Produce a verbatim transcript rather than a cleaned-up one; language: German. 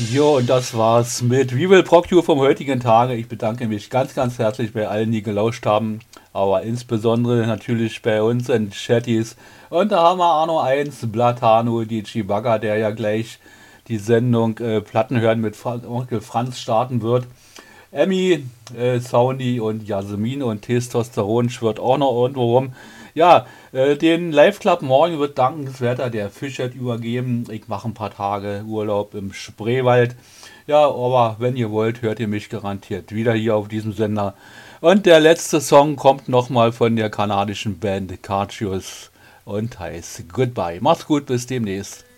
Jo, und das war's mit We Will Proc You vom heutigen Tage. Ich bedanke mich ganz, ganz herzlich bei allen, die gelauscht haben, aber insbesondere natürlich bei unseren Chatties. Und da haben wir Arno eins, Blatano, die Chewbacca, der ja gleich die Sendung äh, Platten hören mit Fra Onkel Franz starten wird. Emmy, äh, Sauni und Jasmin und Testosteron schwirrt auch noch irgendwo rum. Ja, äh, den Live Club morgen wird dankenswerter der Fischert übergeben. Ich mache ein paar Tage Urlaub im Spreewald. Ja, aber wenn ihr wollt, hört ihr mich garantiert wieder hier auf diesem Sender. Und der letzte Song kommt nochmal von der kanadischen Band Cartius und heißt Goodbye. Macht's gut, bis demnächst.